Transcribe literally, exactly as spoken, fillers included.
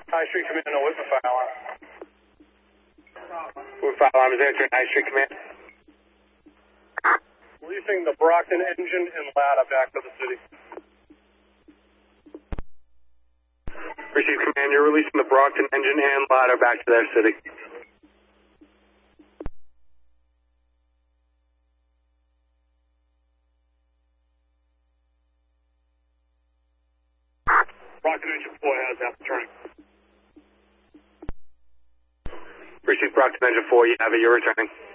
High Street Command, no, with the fire alarm. With fire alarm is answering High Street Command. Releasing the Brockton engine and ladder back to the city. Receive command, you're releasing the Brockton engine and ladder back to their city. Brockton engine four has after turning. Receive Brockton engine four, you have it, you're returning.